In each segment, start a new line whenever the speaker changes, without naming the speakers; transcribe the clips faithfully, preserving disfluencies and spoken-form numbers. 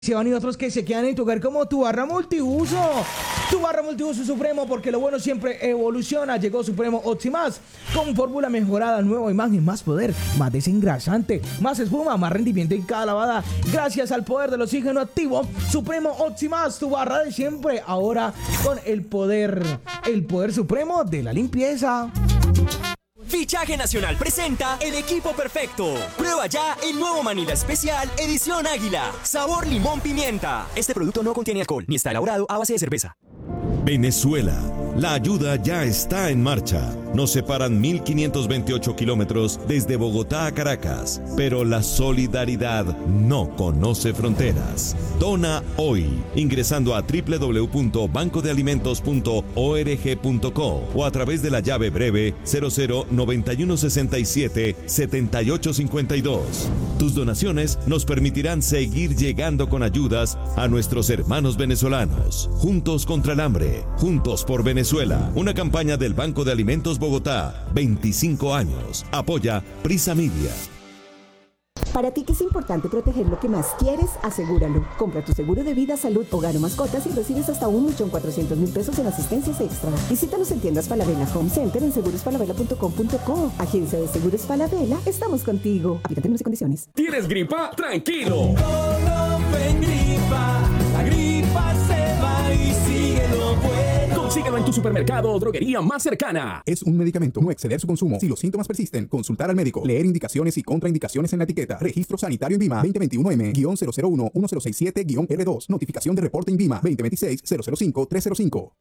Se van y otros que se quedan en tu hogar como tu barra multiuso. Tu barra multiuso Supremo, porque lo bueno siempre evoluciona. Llegó Supremo Optimas con fórmula mejorada, nueva imagen, más poder, más desengrasante, más espuma, más rendimiento en cada lavada. Gracias al poder del oxígeno activo, Supremo Optimas, tu barra de siempre, ahora con el poder, el poder supremo de la limpieza.
Fichaje Nacional presenta el equipo perfecto. Prueba ya el nuevo Manila Especial Edición Águila. Sabor limón pimienta. Este producto no contiene alcohol ni está elaborado a base de cerveza.
Venezuela. La ayuda ya está en marcha. Nos separan mil quinientos veintiocho kilómetros desde Bogotá a Caracas, pero la solidaridad no conoce fronteras. Dona hoy, ingresando a doble u doble u doble u punto banco de alimentos punto org punto co o a través de la llave breve cero cero noventa y uno sesenta y siete setenta y ocho cincuenta y dos. Tus donaciones nos permitirán seguir llegando con ayudas a nuestros hermanos venezolanos. Juntos contra el hambre, juntos por Venezuela. Venezuela, una campaña del Banco de Alimentos Bogotá, veinticinco años. Apoya Prisa Media.
Para ti que es importante proteger lo que más quieres, asegúralo. Compra tu seguro de vida, salud, hogar o mascotas y recibes hasta un millón cuatrocientos mil pesos en asistencias extra. Visítanos en tiendas Falabella Home Center en seguros falabella punto com punto co. Agencia de Seguros Falabella, estamos contigo. Aplica términos y condiciones.
¿Tienes gripa? Tranquilo. Todo en gripa. La gripa se va y sigue lo bueno. Consíguelo en tu supermercado o droguería más cercana.
Es un medicamento. No exceder su consumo. Si los síntomas persisten, consultar al médico. Leer indicaciones y contraindicaciones en la etiqueta. Registro sanitario INVIMA veinte veintiuno M cero cero uno uno cero seis siete R dos. Notificación de reporte INVIMA veinte veintiséis cero cero cinco tres cero cinco.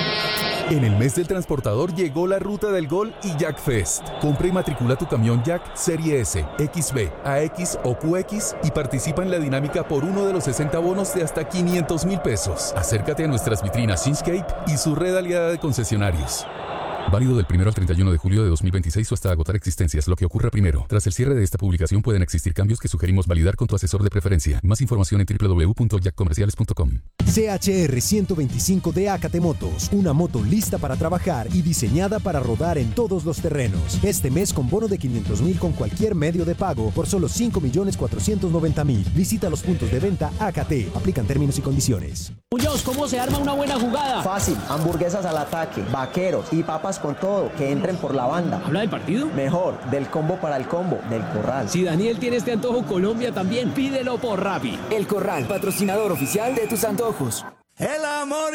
En el mes del transportador llegó la Ruta del Gol y Jack Fest. Compra y matricula tu camión Jack Serie S, X B, A X o Q X y participa en la dinámica por uno de los sesenta bonos de hasta quinientos mil pesos. Acércate a nuestras vitrinas Inscape y su red aliada de concesionarios. Válido del primero al treinta y uno de julio de dos mil veintiséis o hasta agotar existencias, lo que ocurra primero. Tras el cierre de esta publicación pueden existir cambios que sugerimos validar con tu asesor de preferencia. Más información en doble u doble u doble u punto jack comerciales punto com.
C H R ciento veinticinco de Acate Motos, una moto lista para trabajar y diseñada para rodar en todos los terrenos. Este mes con bono de quinientos mil con cualquier medio de pago por solo cinco millones cuatrocientos noventa mil. Visita los puntos de venta Acate. Aplican términos y condiciones.
Muñoz, ¿cómo se arma una buena jugada?
Fácil, hamburguesas al ataque, vaqueros y papas con todo, que entren por la banda.
¿Habla del partido?
Mejor, del combo para el combo, del Corral.
Si Daniel tiene este antojo, Colombia también, pídelo por Rappi.
El Corral, patrocinador oficial de tus antojos.
El amor